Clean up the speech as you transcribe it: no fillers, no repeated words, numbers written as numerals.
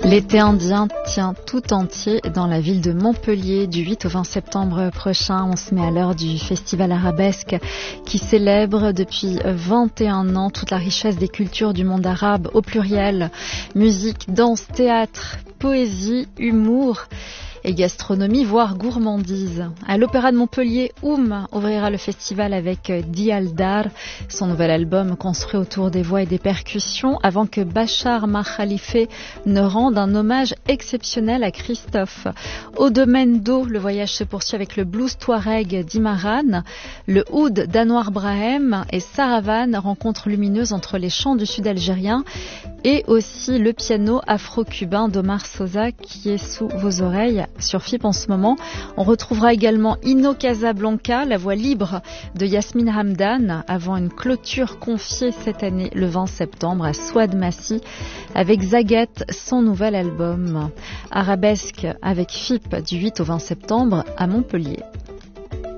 L'été indien tient tout entier dans la ville de Montpellier du 8 au 20 septembre prochain. On se met à l'heure du festival arabesque qui célèbre depuis 21 ans toute la richesse des cultures du monde arabe au pluriel. Musique, danse, théâtre, poésie, humour et gastronomie, voire gourmandise. À l'Opéra de Montpellier, ouvrira le festival avec Dialdar, son nouvel album construit autour des voix et des percussions, avant que Bachar Makhalife ne rende un hommage exceptionnel à Christophe. Au domaine d'eau, le voyage se poursuit avec le blues touareg d'Imaran, le oud d'Anwar Brahem et Saravan, rencontre lumineuse entre les chants du sud algérien et aussi le piano afro-cubain d'Omar Sosa qui est sous vos oreilles sur FIP en ce moment. On retrouvera également Inno Casablanca, la voix libre de Yasmine Hamdan, avant une clôture confiée cette année le 20 septembre à Souad Massi avec Zagat, son nouvel album. Arabesque avec FIP du 8 au 20 septembre à Montpellier.